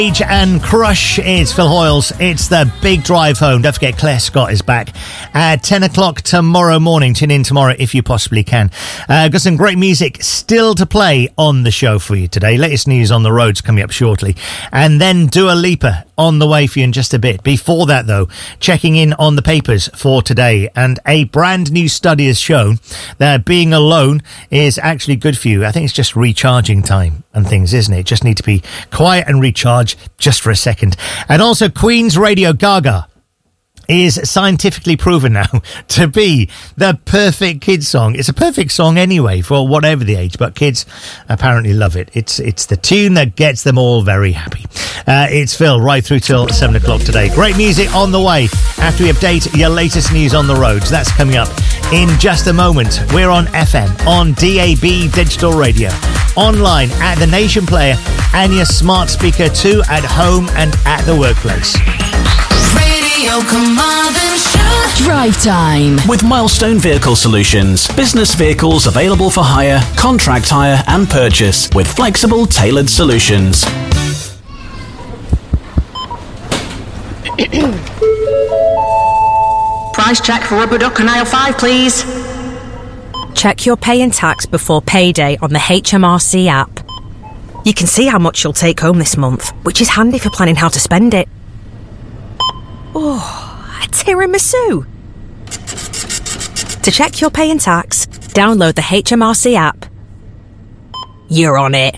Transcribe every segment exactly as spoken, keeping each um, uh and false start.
Age and Crush. It's Phil Hoyles. It's the big drive home. Don't forget, Claire Scott is back at ten o'clock tomorrow morning. Tune in tomorrow if you possibly can. Uh, got some great music still to play on the show for you today. Latest news on the roads coming up shortly. And then Dua Lipa on the way for you in just a bit. Before that, though, checking in on the papers for today. And a brand new study has shown that being alone is actually good for you. I think it's just recharging time and things, isn't it? Just need to be quiet and recharge just for a second. And also Queen's Radio Gaga is scientifically proven now to be the perfect kids song. It's a perfect song anyway for whatever the age, but kids apparently love it. It's it's the tune that gets them all very happy. Uh, it's Phil right through till seven o'clock today. Great music on the way after we update your latest news on the roads. That's coming up in just a moment. We're on F M, on D A B digital radio, online at the Nation Player and your smart speaker too, at home and at the workplace. Drive time with Milestone Vehicle Solutions. Business vehicles available for hire, contract hire and purchase with flexible, tailored solutions. Price check for rubber duck on aisle five, please. Check your pay and tax before payday on the H M R C app. You can see how much you'll take home this month, which is handy for planning how to spend it. Oh, a tiramisu. To check your pay and tax, download the H M R C app. You're on it.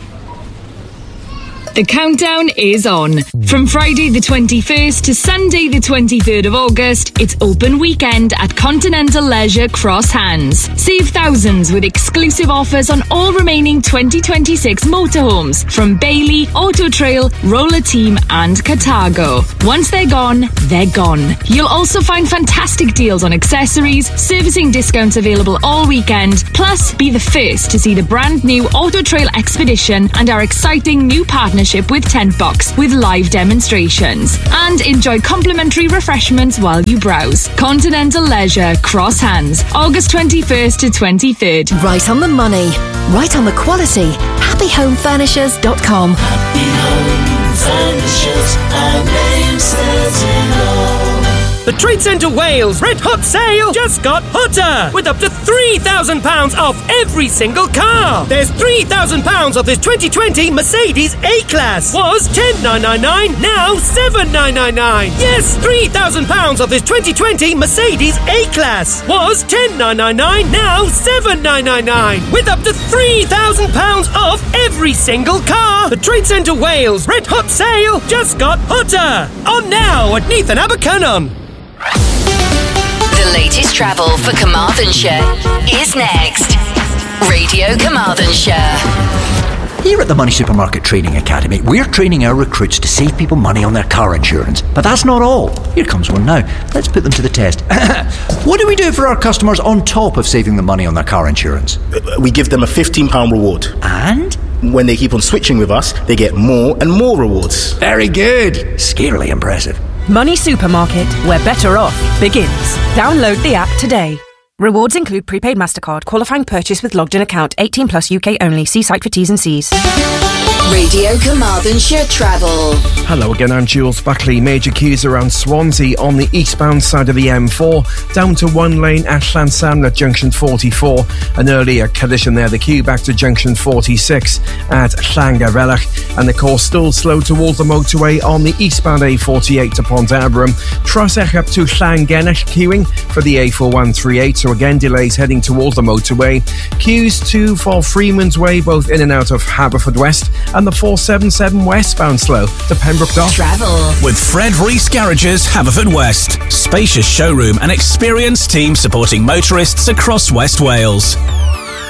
The countdown is on. From Friday the twenty-first to Sunday the twenty-third of August, it's open weekend at Continental Leisure Cross Hands. Save thousands with exclusive offers on all remaining twenty twenty-six motorhomes from Bailey, Auto Trail, Roller Team and Cartago. Once they're gone, they're gone. You'll also find fantastic deals on accessories, servicing discounts available all weekend, plus be the first to see the brand new Auto Trail Expedition and our exciting new partnership with Tent Box with live demonstrations, and enjoy complimentary refreshments while you browse. Continental Leisure Cross Hands, August twenty-first to twenty-third. Right on the money, right on the quality. happy home furnishers dot com. Happy Home Furnishers, our name says it all. The Trade Centre Wales Red Hot Sale just got hotter, with up to three thousand pounds off every single car. There's three thousand pounds off this twenty twenty Mercedes A-Class. Was ten thousand nine hundred ninety-nine, now seven thousand nine hundred ninety-nine. Yes, three thousand pounds off this twenty twenty Mercedes A-Class. Was ten thousand nine hundred ninety-nine, now seven thousand nine hundred ninety-nine. With up to three thousand pounds off every single car. The Trade Centre Wales Red Hot Sale just got hotter. On now at Neath and Abercynon. The latest travel for Carmarthenshire is next. Radio Carmarthenshire. Here at the Money Supermarket Training Academy, we're training our recruits to save people money on their car insurance. But that's not all. Here comes one now. Let's put them to the test. What do we do for our customers on top of saving them money on their car insurance? We give them a fifteen pounds reward. And? When they keep on switching with us, they get more and more rewards. Very good. Scarily impressive. Money Supermarket, where better off begins. Download the app today. Rewards include prepaid MasterCard, qualifying purchase with logged in account, eighteen plus U K only. See site for T's and C's. Radio Carmarthenshire Travel. Hello again, I'm Jules Buckley. Major queues around Swansea on the eastbound side of the M four, down to one lane at Llansamna junction forty-four. An earlier collision there, the queue back to junction forty-six at Llangarelach, and the course still slow towards the motorway on the eastbound A forty-eight to Pont Abraham. Trosach up to Llangenach queuing for the A four one three eight, so again delays heading towards the motorway. Queues too for Freeman's Way, both in and out of Haverfordwest, and the four seventy-seven westbound slow to Pembroke Dock. Travel with Fred Rees Garages, Haverfordwest. Spacious showroom and experienced team supporting motorists across West Wales.